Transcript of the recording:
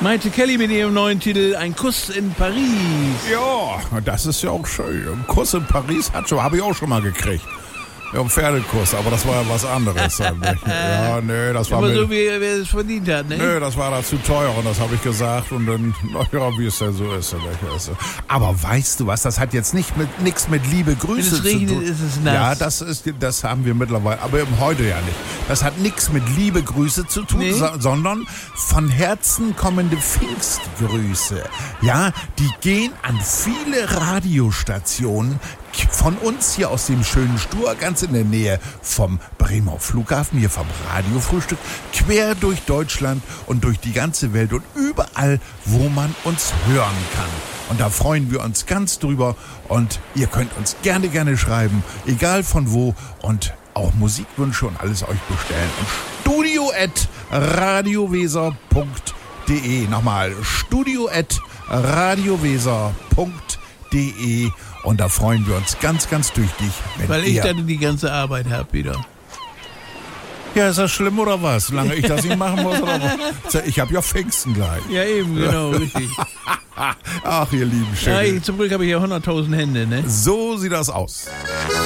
Maite Kelly mit ihrem neuen Titel Ein Kuss in Paris. Ja, das ist ja auch schön. Ein Kuss in Paris habe ich auch schon mal gekriegt. Ja, ein Pferdekuss, aber das war ja was anderes. Ja, nee, das war Aber so wie er es verdient hat, ne? Nö, das war da zu teuer und das habe ich gesagt und dann, naja, wie es denn so ist. Aber weißt du was, das hat jetzt nichts mit Liebe, Grüße zu tun. Wenn es regnet, ist es nass. Ja, das haben wir mittlerweile, aber eben heute ja nicht. Das hat nichts mit Liebe, Grüße zu tun, Nee. sondern von Herzen kommende Pfingstgrüße. Ja, die gehen an viele Radiostationen von uns hier aus dem schönen Stur, ganz in der Nähe vom Bremer Flughafen, hier vom Radiofrühstück, quer durch Deutschland und durch die ganze Welt und überall, wo man uns hören kann. Und da freuen wir uns ganz drüber und ihr könnt uns gerne schreiben, egal von wo und auch Musikwünsche und alles euch bestellen. Und studio@radioweser.de. Nochmal, studio@radioweser.de. Und da freuen wir uns ganz durch dich, wenn Weil ich ihr... dann die ganze Arbeit habe wieder. Ja, ist das schlimm oder was? Solange ich das nicht machen muss oder was? Ich habe ja Pfingsten gleich. Ja, eben, genau, richtig. Ach, ihr Lieben, schön. Ja, zum Glück habe ich ja 100.000 Hände, ne? So sieht das aus.